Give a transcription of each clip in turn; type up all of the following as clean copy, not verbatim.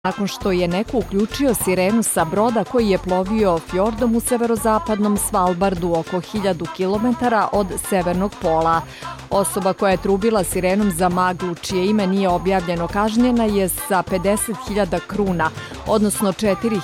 nakon što je neko uključio sirenu sa broda koji je plovio fjordom u severozapadnom Svalbardu oko 1000 km od severnog pola. Osoba koja je trubila sirenom za maglu, čije ime nije objavljeno, kažnjena je sa 50.000 kruna, odnosno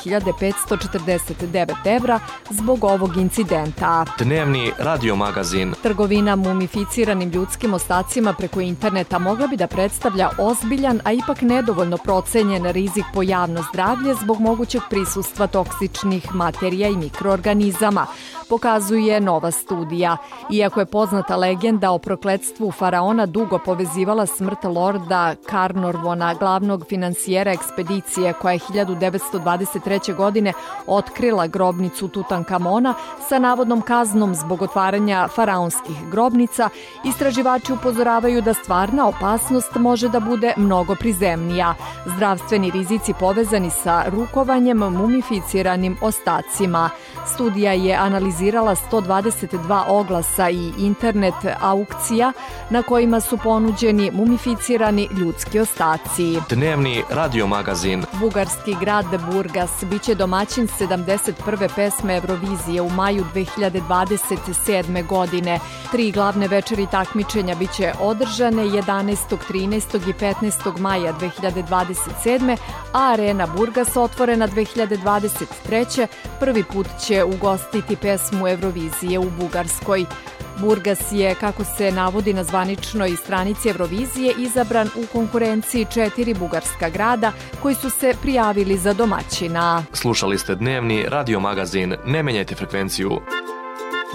4.549 evra zbog ovog incidenta. Dnevni radiomagazin. Trgovina mumificiranim ljudskim ostacima preko interneta mogla bi da predstavlja ozbiljan, a ipak nedovoljno procenjen rizik po javno zdravlje zbog mogućeg prisustva toksičnih materija i mikroorganizama, pokazuje nova studija. Iako je poznata legenda o prokletstvu faraona dugo povezivala smrt lorda Carnarvona, glavnog finansijera ekspedicije koja je 1923. godine otkrila grobnicu Tutankamona sa navodnom kaznom zbog otvaranja faraonskih grobnica, istraživači upozoravaju da stvarna opasnost može da bude mnogo prizemnija. Zdravstveni rizici povezani sa rukovanjem mumificiranim ostacima. Studija je analizirala 122 oglasa i internet aukcija na kojima su ponuđeni mumificirani ljudski ostaci. Dnevni radiomagazin. Bugarski grad Burgas biće domaćin 71. pesme Eurovizije u maju 2027. godine. 3 glavne večeri takmičenja biće održane 11., 13. i 15. maja 2027. a Arena Burgas otvorena 2023. prvi put će ugostiti pesmu Eurovizije u Bugarskoj. Burgas je, kako se navodi na zvaničnoj stranici Eurovizije, izabran u konkurenciji 4 bugarska grada koji su se prijavili za domaćina. Slušali ste dnevni radiomagazin. Ne menjajte frekvenciju.